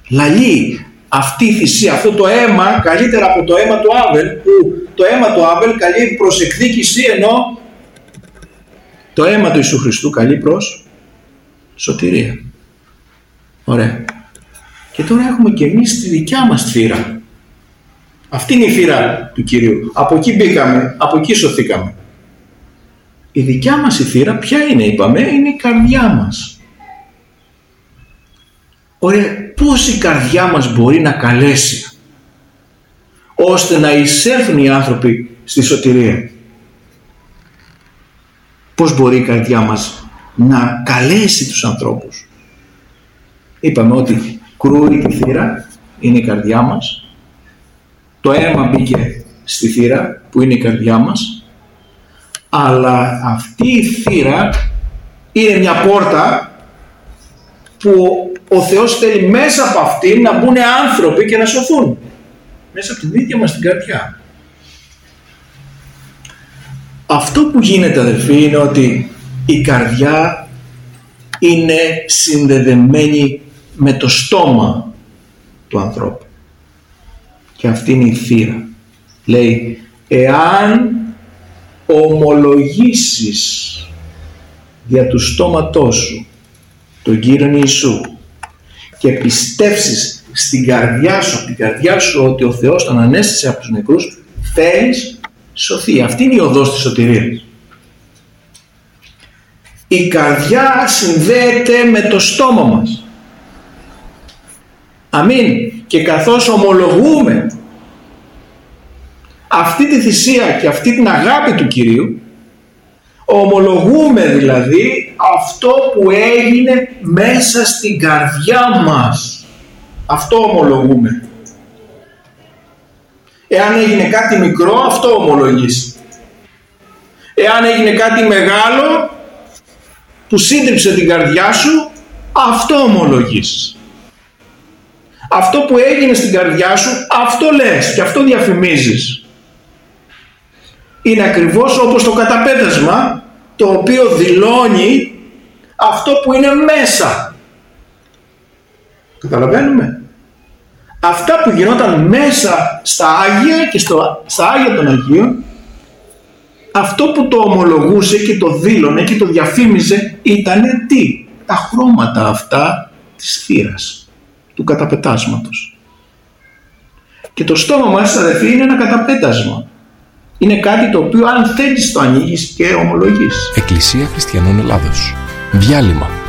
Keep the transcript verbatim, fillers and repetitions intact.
Λαλεί αυτή η θυσία, αυτό το αίμα, καλύτερα από το αίμα του Άβελ, που το αίμα του Άβελ καλεί προς εκδίκηση, ενώ το αίμα του Ιησού Χριστού καλεί προς σωτηρία. Ωραία. Και τώρα έχουμε και εμείς τη δικιά μας θύρα. Αυτή είναι η θύρα του Κυρίου. Από εκεί μπήκαμε, από εκεί σωθήκαμε. Η δικιά μας η θύρα ποια είναι, είπαμε, είναι η καρδιά μας. Ωραία, πώς η καρδιά μας μπορεί να καλέσει ώστε να εισέλθουν οι άνθρωποι στη σωτηρία? Πώς μπορεί η καρδιά μας να καλέσει τους ανθρώπους? Είπαμε ότι κρούει τη θύρα, είναι η καρδιά μας. Το αίμα μπήκε στη θύρα που είναι η καρδιά μας. Αλλά αυτή η θύρα είναι μια πόρτα που ο Θεός θέλει μέσα από αυτή να μπουν άνθρωποι και να σωθούν. Μέσα από την ίδια μας την καρδιά. Αυτό που γίνεται, αδελφοί, είναι ότι η καρδιά είναι συνδεδεμένη με το στόμα του ανθρώπου. Και αυτή είναι η θύρα. Λέει, εάν ομολογήσεις δια του στόματός σου τον Κύριον Ιησού και πιστεύσεις στην καρδιά σου, από την καρδιά σου, ότι ο Θεός τον ανέστησε από τους νεκρούς, θέλεις σωθεί. Αυτή είναι η οδός της σωτηρίας. Η καρδιά συνδέεται με το στόμα μας. Αμήν. Και καθώς ομολογούμε αυτή τη θυσία και αυτή την αγάπη του Κυρίου, ομολογούμε δηλαδή αυτό που έγινε μέσα στην καρδιά μας. Αυτό ομολογούμε. Εάν έγινε κάτι μικρό, αυτό ομολογείς. Εάν έγινε κάτι μεγάλο που σύντριψε την καρδιά σου, αυτό ομολογείς. Αυτό που έγινε στην καρδιά σου, αυτό λες και αυτό διαφημίζεις. Είναι ακριβώς όπως το καταπέτασμα, το οποίο δηλώνει αυτό που είναι μέσα. Καταλαβαίνουμε? Αυτά που γινόταν μέσα στα Άγια και στο, στα Άγια των Αγίων, αυτό που το ομολογούσε και το δήλωνε και το διαφήμιζε ήταν τι? Τα χρώματα αυτά της θύρας, του καταπετάσματος. Και το στόμα μας, αδελφοί, είναι ένα καταπέτασμα. Είναι κάτι το οποίο αν θέλεις το ανοίγεις και ομολογείς. Εκκλησία Χριστιανών Ελλάδος. Διάλειμμα.